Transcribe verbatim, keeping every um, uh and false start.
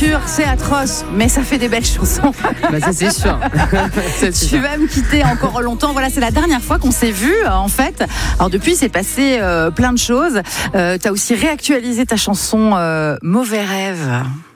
sûr, c'est atroce, mais ça fait des belles chansons. Bah ça c'est sûr. C'est Tu sûr. vas me quitter encore longtemps. Voilà, c'est la dernière fois qu'on s'est vu en fait. Alors depuis, c'est passé euh, plein de choses. Euh, tu as aussi réactualisé ta chanson euh, Mauvais rêve.